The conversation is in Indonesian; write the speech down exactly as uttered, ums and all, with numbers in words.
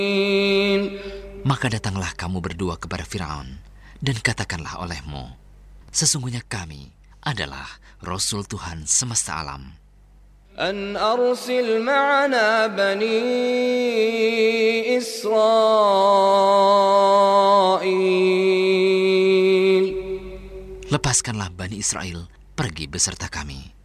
Maka datanglah kamu berdua kepada Firaun, dan katakanlah olehmu, sesungguhnya kami adalah Rasul Tuhan semesta alam. An arsil ma'ana bani Israel. Lepaskanlah Bani Israel pergi beserta kami.